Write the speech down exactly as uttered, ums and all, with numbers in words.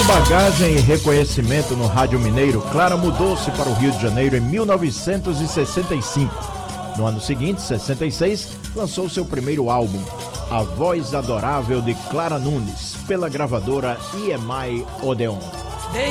bagagem e reconhecimento no rádio mineiro, Clara mudou-se para o Rio de Janeiro em mil novecentos e sessenta e cinco. No ano seguinte, sessenta e seis, lançou seu primeiro álbum, A Voz Adorável de Clara Nunes, pela gravadora E M I Odeon.